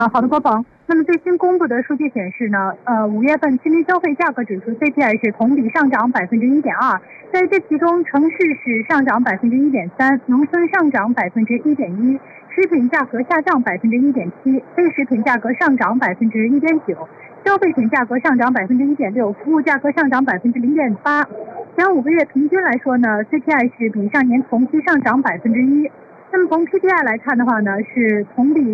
好的，郭鹏。那么最新公布的数据显示呢，5月份居民消费价格指数 CPI 是同比上涨1.2%，在这其中，城市是上涨1.3%，农村上涨1.1%，食品价格下降1.7%，非食品价格上涨1.9%，消费品价格上涨1.6%，服务价格上涨0.8%。前5个月平均来说呢 ，CPI 是比上年同期上涨1%。那么从 PPI 来看的话呢，是同比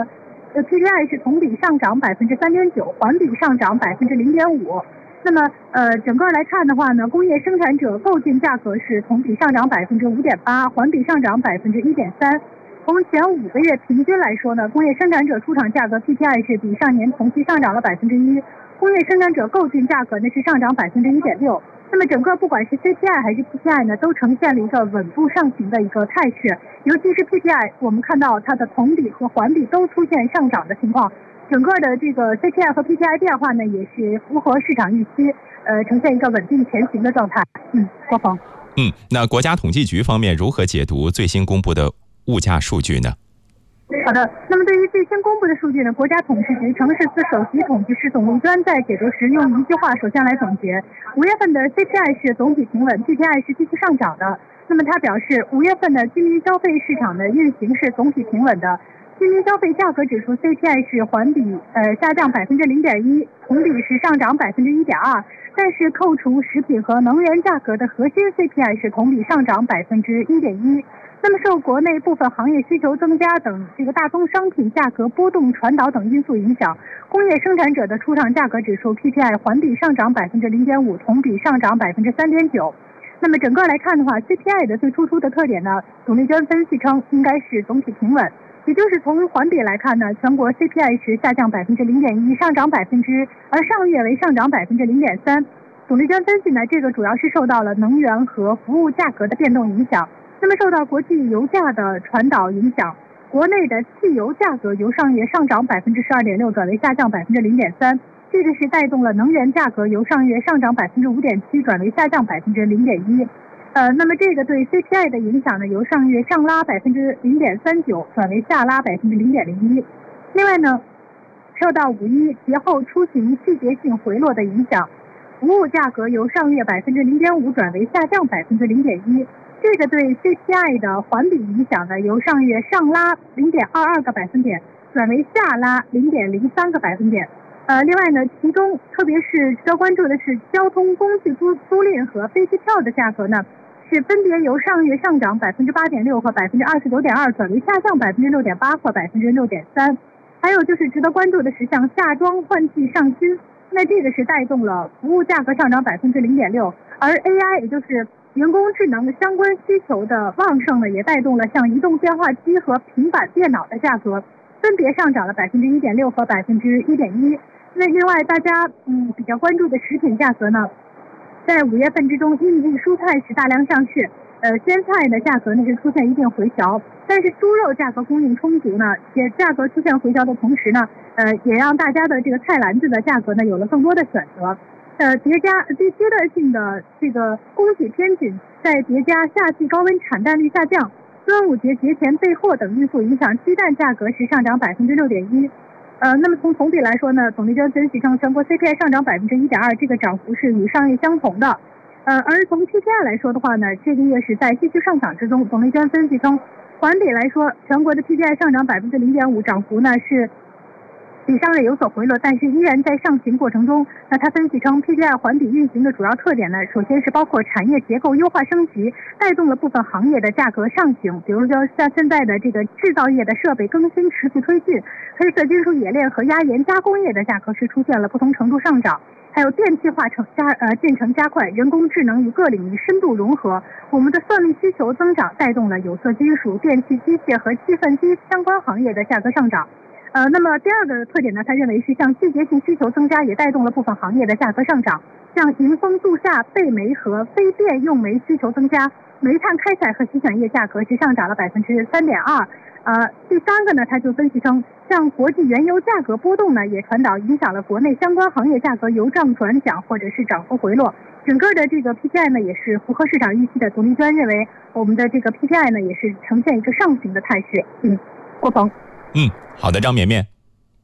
PPI 是同比上涨3.9%，环比上涨0.5%。那么整个来看的话呢，工业生产者购进价格是同比上涨5.8%，环比上涨1.3%。从前5个月平均来说呢，工业生产者出厂价格 PPI 是比上年同期上涨了1%，工业生产者购进价格呢是上涨1.6%。那么整个不管是 CPI 还是 PPI 呢，都呈现了一个稳步上行的一个态势。尤其是 PPI， 我们看到它的同比和环比都出现上涨的情况。整个的这个 CPI 和 PPI 变化呢，也是符合市场预期，呈现一个稳定前行的状态。郭鹏。 那国家统计局方面如何解读最新公布的物价数据呢？ 好的，那么对于最新公布的数据呢，国家统计局城市司首席统计师董立娟在解读时用一句话首先来总结：5月份的 CPI 是总体平稳 ，PPI 是继续上涨的。那么他表示，5月份的居民消费市场的运行是总体平稳的，居民消费价格指数 CPI 是环比下降0.1%，同比是上涨1.2%，但是扣除食品和能源价格的核心 CPI 是同比上涨1.1%。那么受国内部分行业需求增加等这个大宗商品价格波动传导等因素影响，工业生产者的出厂价格指数 PPI 环比上涨0.5%，同比上涨3.9%。那么整个来看的话 ，CPI 的最突出的特点呢，董立娟分析称应该是总体平稳，也就是从环比来看呢，全国 CPI 是下降0.1%，上涨%，而上月为上涨0.3%。董立娟分析呢，这个主要是受到了能源和服务价格的变动影响。那么受到国际油价的传导影响，国内的汽油价格由上月上涨12.6%转为下降0.3%，这个是带动了能源价格由上月上涨5.7%转为下降0.1%。那么这个对 CPI 的影响呢，由上月上拉0.39%转为下拉0.01%。另外呢，受到5·1节后出行季节性回落的影响，服务价格由上月0.5%转为下降0.1%。这个对 CPI 的环比影响呢，由上月上拉0.22个百分点，转为下拉0.03个百分点。另外呢，其中特别是值得关注的是，交通工具租赁和飞机票的价格呢，是分别由上月上涨8.6%和29.2%，转为下降6.8%和6.3%。还有就是值得关注的是，像夏装换季上新，那这个是带动了服务价格上涨0.6%，而 AI 也就是人工智能相关需求的旺盛呢，也带动了像移动电话机和平板电脑的价格分别上涨了1.6%和1.1%。那另外大家比较关注的食品价格呢，在5月份之中，因为蔬菜是大量上市，鲜菜的价格呢是出现一定回调，但是猪肉价格供应充足呢，也价格出现回调的同时呢，也让大家的这个菜篮子的价格呢有了更多的选择。叠加阶段性的这个供给偏紧，再叠加夏季高温产蛋率下降，端午节节前备货等因素影响，鸡蛋价格是上涨6.1%。那么从同比来说呢，董立娟分析称，全国 CPI 上涨1.2%，这个涨幅是与上月相同的。而从 PPI 来说的话呢，这个月是在继续上涨之中。董立娟分析称，环比来说，全国的 PPI 上涨0.5%，涨幅呢是比上月有所回落，但是依然在上行过程中。那他分析称 ，PPI 环比运行的主要特点呢，首先是包括产业结构优化升级，带动了部分行业的价格上行，比如说像现在的这个制造业的设备更新持续推进，黑色金属冶炼和压延加工业的价格是出现了不同程度上涨。还有电气化进程加快，人工智能与各领域深度融合，我们的算力需求增长带动了有色金属、电气机械和计算机相关行业的价格上涨。那么第二个特点呢，他认为是像季节性需求增加，也带动了部分行业的价格上涨，像迎风度夏、备煤和非电用煤需求增加，煤炭开采和洗选液价格是上涨了3.2%。第三个呢，他就分析称，像国际原油价格波动呢，也传导影响了国内相关行业价格由涨转降或者是涨幅回落。整个的这个 PPI 呢，也是符合市场预期的。董立娟认为，我们的这个 PPI 呢，也是呈现一个上行的态势。郭鹏。 好的，张绵绵。